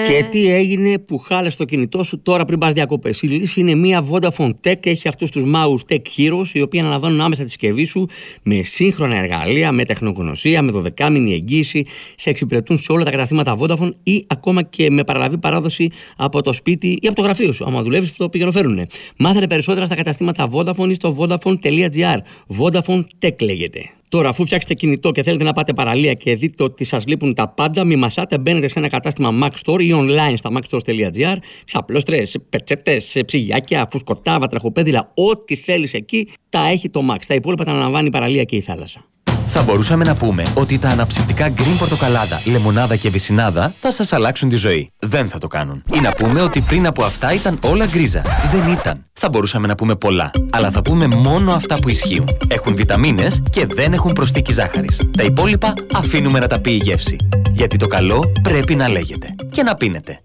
Και τι έγινε που χάλασε το κινητό σου τώρα πριν πας διακοπές? Η λύση είναι μια Vodafone Tech. Έχει αυτούς τους μάγους Tech Heroes, οι οποίοι αναλαμβάνουν άμεσα τη συσκευή σου με σύγχρονα εργαλεία, με τεχνογνωσία, με 12μηνη εγγύηση. Σε εξυπηρετούν σε όλα τα καταστήματα Vodafone ή ακόμα και με παραλαβή παράδοση από το σπίτι ή από το γραφείο σου. Άμα δουλεύεις, το πηγαίνουν. Μάθετε περισσότερα στα καταστήματα Vodafone ή στο Vodafone.gr. Vodafone Tech λέγεται. Τώρα, αφού φτιάξετε κινητό και θέλετε να πάτε παραλία και δείτε ότι σας λείπουν τα πάντα, μη μασάτε, μπαίνετε σε ένα κατάστημα Mac Store ή online στα macstores.gr. Ξαπλώστρες, πετσέτες, ψυγιάκια, φουσκωτά, βατραχοπέδιλα, ό,τι θέλεις εκεί τα έχει το Max. Τα υπόλοιπα τα αναλαμβάνει η παραλία και η θάλασσα. Θα μπορούσαμε να πούμε ότι τα αναψυκτικά Green πορτοκαλάδα, λεμονάδα και βυσσινάδα θα σας αλλάξουν τη ζωή. Δεν θα το κάνουν. Ή να πούμε ότι πριν από αυτά ήταν όλα γκρίζα. Δεν ήταν. Θα μπορούσαμε να πούμε πολλά, αλλά θα πούμε μόνο αυτά που ισχύουν. Έχουν βιταμίνες και δεν έχουν προσθήκη ζάχαρης. Τα υπόλοιπα αφήνουμε να τα πει η γεύση. Γιατί το καλό πρέπει να λέγεται και να πίνετε.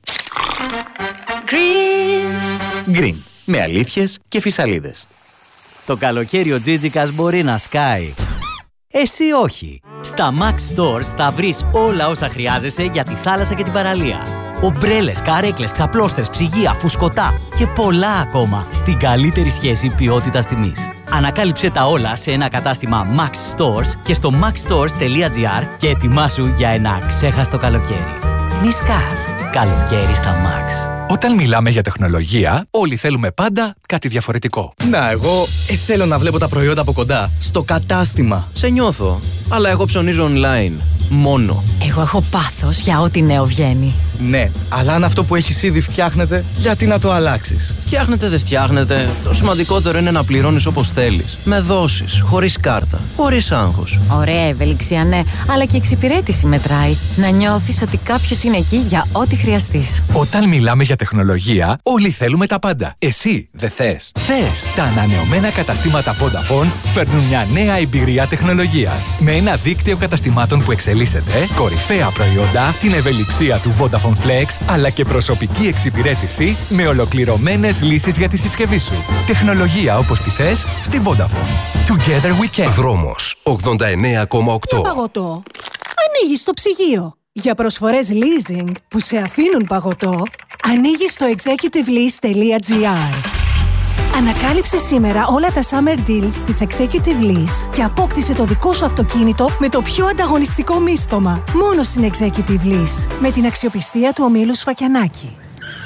Green. Με αλήθειες και φυσαλίδες. Το καλοκαίρι ο Τζίτζικας μπορεί να σκάει. Εσύ όχι. Στα Max Stores θα βρεις όλα όσα χρειάζεσαι για τη θάλασσα και την παραλία. Ομπρέλες, καρέκλες, ξαπλώστρες, ψυγεία, φουσκωτά και πολλά ακόμα στην καλύτερη σχέση ποιότητας τιμής. Ανακάλυψε τα όλα σε ένα κατάστημα Max Stores και στο maxstores.gr και ετοιμάσου για ένα ξέχαστο καλοκαίρι. Μη σκάς. Καλοκαίρι στα Max. Όταν μιλάμε για τεχνολογία, όλοι θέλουμε πάντα κάτι διαφορετικό. Να, εγώ θέλω να βλέπω τα προϊόντα από κοντά, στο κατάστημα. Σε νιώθω, αλλά εγώ ψωνίζω online. Μόνο. Εγώ έχω πάθος για ό,τι νέο βγαίνει. Ναι, αλλά αν αυτό που έχεις ήδη φτιάχνεται, γιατί να το αλλάξεις? Φτιάχνετε, δεν φτιάχνετε. Το σημαντικότερο είναι να πληρώνεις όπως θέλεις. Με δόσεις, χωρίς κάρτα, χωρίς άγχος. Ωραία ευελιξία, ναι, αλλά και εξυπηρέτηση μετράει. Να νιώθεις ότι κάποιος είναι εκεί για ό,τι χρειαστείς. Όταν μιλάμε για τεχνολογία, όλοι θέλουμε τα πάντα. Εσύ δεν θες? Θες! Τα ανανεωμένα καταστήματα Vodafone φέρνουν μια νέα εμπειρία τεχνολογίας. Με ένα δίκτυο καταστημάτων που εξελίσσεται, κορυφαία προϊόντα, την ευελιξία του Vodafone Flex, αλλά και προσωπική εξυπηρέτηση με ολοκληρωμένες λύσεις για τη συσκευή σου. Τεχνολογία όπως τη θες στη Vodafone. Together we can. Δρόμος 89,8. Παγωτό. Ανοίγεις το ψυγείο. Για προσφορές leasing που σε αφήνουν παγωτό, ανοίγεις στο executivelease.gr. Ανακάλυψε σήμερα όλα τα summer deals της Executive Lease και απόκτησε το δικό σου αυτοκίνητο με το πιο ανταγωνιστικό μίστομα. Μόνο στην Executive Lease, με την αξιοπιστία του ομίλου Σφακιανάκη.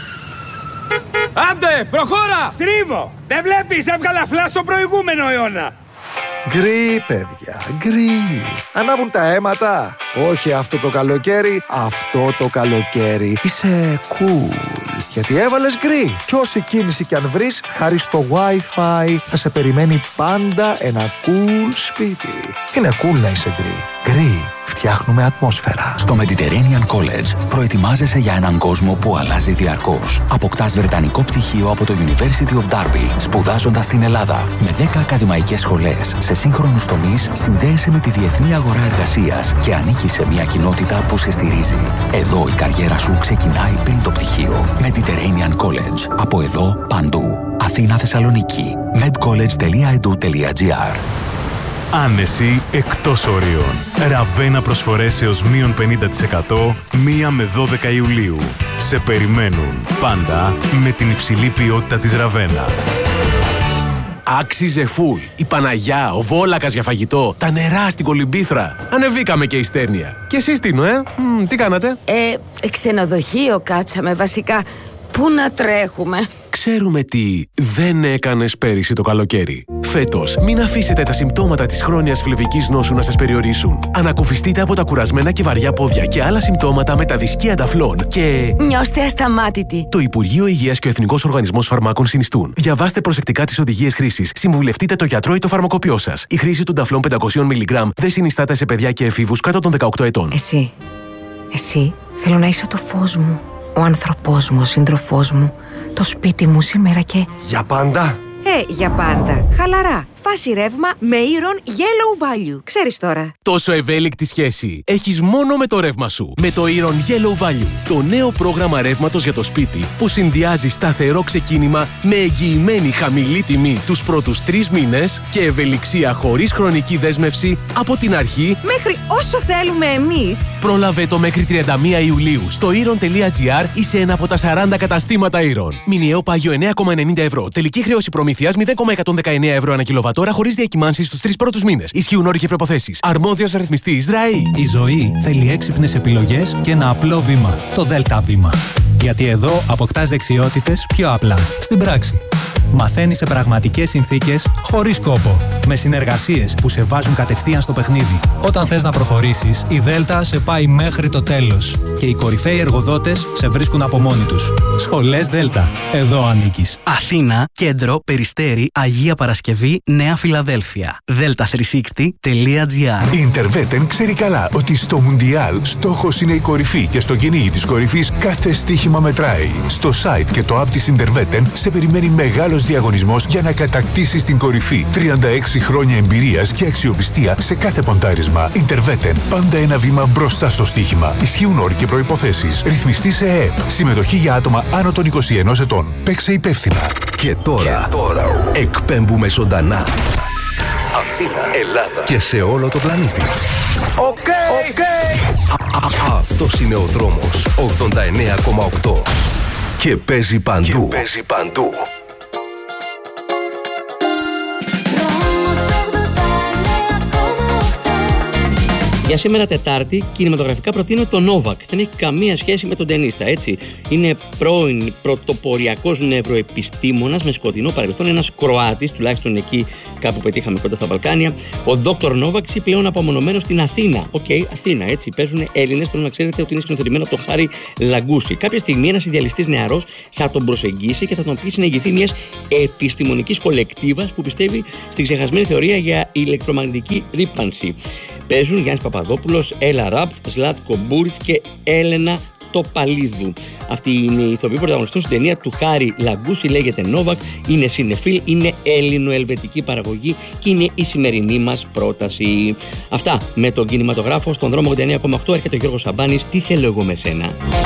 Άντε, προχώρα! Στρίβω! Δεν βλέπεις, έβγαλα φλάς στον προηγούμενο αιώνα! Γκρι, παιδιά, γκρι. Ανάβουν τα αίματα. Όχι αυτό το καλοκαίρι, αυτό το καλοκαίρι. Είσαι cool. Γιατί έβαλες γκρι. Κι όση κίνηση κι αν βρεις, χάρη στο Wi-Fi θα σε περιμένει πάντα ένα cool σπίτι. Είναι cool να είσαι γκρι. Γκρι. Φτιάχνουμε ατμόσφαιρα. Στο Mediterranean College προετοιμάζεσαι για έναν κόσμο που αλλάζει διαρκώς. Αποκτάς βρετανικό πτυχίο από το University of Derby, σπουδάζοντας στην Ελλάδα. Με 10 ακαδημαϊκές σχολές σε σύγχρονους τομείς, συνδέεσαι με τη διεθνή αγορά εργασίας και ανήκεις σε μια κοινότητα που σε στηρίζει. Εδώ η καριέρα σου ξεκινάει πριν το πτυχίο. Mediterranean College. Από εδώ παντού. Αθήνα, Θεσσαλονίκη. medcollege.edu.gr. Άνεση εκτός ορίων. Ραβένα προσφορές έως μείον 50% 1 με 12 Ιουλίου. Σε περιμένουν πάντα με την υψηλή ποιότητα της Ραβένα. Άξιζε φουλ. Η Παναγιά, ο Βόλακας για φαγητό, τα νερά στην Κολυμπήθρα. Ανεβήκαμε και η Στέρνια. Και εσείς Τίνο, τι κάνατε? Ξενοδοχείο κάτσαμε βασικά. Πού να τρέχουμε? Ξέρουμε τι δεν έκανες πέρυσι το καλοκαίρι. Φέτος, μην αφήσετε τα συμπτώματα της χρόνιας φλεβικής νόσου να σας περιορίσουν. Ανακουφιστείτε από τα κουρασμένα και βαριά πόδια και άλλα συμπτώματα με τα δισκία ταφλών και... Νιώστε ασταμάτητοι. Το Υπουργείο Υγείας και ο Εθνικός Οργανισμός Φαρμάκων συνιστούν. Διαβάστε προσεκτικά τις οδηγίες χρήσης. Συμβουλευτείτε το γιατρό ή το φαρμακοποιό σας. Η χρήση των ταφλών 500 mg δεν συνιστάται σε παιδιά και εφήβους κάτω των 18 ετών. Εσύ, θέλω να είσαι το φως μου. Ο άνθρωπός μου, ο σύντροφός μου, το σπίτι μου σήμερα και... Για πάντα? Για πάντα. Χαλαρά. φάση ρεύμα με Iron Yellow Value. Ξέρεις τώρα. Τόσο ευέλικτη σχέση έχεις μόνο με το ρεύμα σου. Με το Iron Yellow Value, το νέο πρόγραμμα ρεύματος για το σπίτι που συνδυάζει σταθερό ξεκίνημα με εγγυημένη χαμηλή τιμή τους πρώτους 3 μήνες και ευελιξία χωρίς χρονική δέσμευση από την αρχή μέχρι όσο θέλουμε εμείς. Πρόλαβε το μέχρι 31 Ιουλίου στο iron.gr ή σε ένα από τα 40 καταστήματα Iron. Μηνιαίο πάγιο 9,90 ευρώ. Τελική χρέωση προμήθειας 0,119 ευρώ ανά κιλοβατόρα χωρίς διακυμάνσεις στους 3 πρώτους μήνες. Ισχύουν όροι και προϋποθέσεις. Αρμόδιος ρυθμιστής ΡΑΗ. Η ζωή θέλει έξυπνες επιλογές και ένα απλό βήμα. Το ΔΕΛΤΑ βήμα. Γιατί εδώ αποκτάς δεξιότητες πιο απλά. Στην πράξη. Μαθαίνεις σε πραγματικές συνθήκες, χωρίς κόπο. Με συνεργασίες που σε βάζουν κατευθείαν στο παιχνίδι. Όταν θες να προχωρήσεις, η ΔΕΛΤΑ σε πάει μέχρι το τέλος. Και οι κορυφαίοι εργοδότες σε βρίσκουν από μόνοι τους. Σχολές ΔΕΛΤΑ. Εδώ ανήκεις. Αθήνα, Κέντρο, Περιστέρι, Αγία Παρασκευή, Νέα Φιλαδέλφια. delta360.gr. Η Interveten ξέρει καλά ότι στο Μουντιάλ στόχος είναι η κορυφή και στο κυνήγι της κορυφής κάθε στοίχημα μετράει. Στο site και το app της Interveten σε περιμένει μεγάλος διαγωνισμός για να κατακτήσεις την κορυφή. 36 χρόνια εμπειρίας και αξιοπιστία σε κάθε ποντάρισμα. Interveten. Πάντα ένα βήμα μπροστά στο στοίχημα. Ισχύουν όροι και προϋποθέσεις. Ρυθμιστή σε ΕΕΠ. Συμμετοχή για άτομα άνω των 21 ετών. Παίξε υπεύθυνα. Και τώρα εκπέμπουμε ζωντανά. Αθήνα, Ελλάδα και σε όλο το πλανήτη. Αυτός είναι ο δρόμος 89,8 και παίζει παντού. Για σήμερα Τετάρτη, κινηματογραφικά προτείνω το Νόβακ. Δεν έχει καμία σχέση με τον ταινίστα, έτσι. Είναι πρώην πρωτοποριακός νευροεπιστήμονας με σκοτεινό παρελθόν, ένας Κροάτης, τουλάχιστον εκεί κάπου πετύχαμε κοντά στα Βαλκάνια. Ο Δόκτωρ Νόβακ πλέον απομονωμένος στην Αθήνα. Αθήνα, έτσι. Παίζουν Έλληνες. Θέλω να ξέρετε ότι είναι σκηνοθετημένο από τον Χάρη Λαγκούση. Κάποια στιγμή ένας ιδιαλιστής νεαρός θα τον προσεγγίσει και θα τον πει να ηγηθεί μιας επιστημονικής κολεκτίβας που πιστεύει στην ξεχασμένη θεωρία για ηλεκτρομαγνητική ρύπανση. Παίζουν Γιάννης Παπαδόπουλος, Έλα Ραπ, Ζλάτκο Μπούριτς και Έλενα Τοπαλίδου. Αυτοί είναι οι ηθοποιοί πρωταγωνιστούν στην ταινία του Χάρη Λαγκούση, λέγεται Νόβακ, είναι συνεφίλ, είναι έλληνο-ελβετική παραγωγή και είναι η σημερινή μας πρόταση. Αυτά με τον κινηματογράφο στον δρόμο 89,8 έρχεται ο Γιώργος Σαμπάνης. Τι θέλω εγώ με σένα.